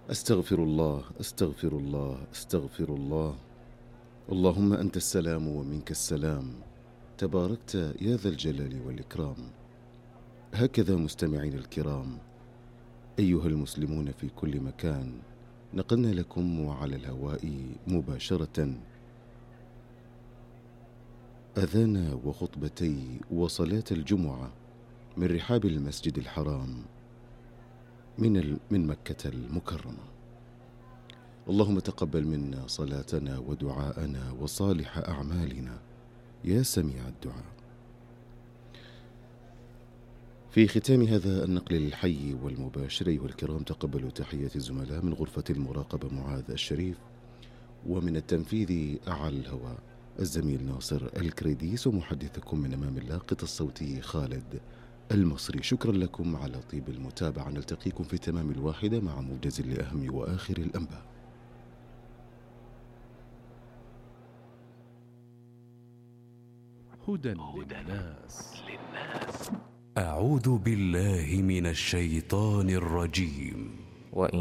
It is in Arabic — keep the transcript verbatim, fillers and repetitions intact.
أستغفر الله أستغفر الله أستغفر الله. اللهم أنت السلام ومنك السلام، تباركت يا ذا الجلال والإكرام. هكذا مستمعين الكرام، أيها المسلمون في كل مكان، نقلنا لكم وعلى الهواء مباشرة أذان وخطبتي وصلاة الجمعة من رحاب المسجد الحرام من من مكة المكرمة. اللهم تقبل منا صلاتنا ودعاءنا وصالح أعمالنا يا سميع الدعاء. في ختام هذا النقل الحي والمباشر أيها الكرام، تقبلوا تحيات الزملاء من غرفة المراقبة معاذ الشريف، ومن التنفيذ على الهواء الزميل ناصر الكريديس، ومحدثكم من أمام اللاقط الصوتي خالد المصري. شكرا لكم على طيب المتابعة، نلتقيكم في تمام الواحدة مع موجز لأهم وآخر الأنباء. هدى للناس. أعوذ بالله من الشيطان الرجيم. وإن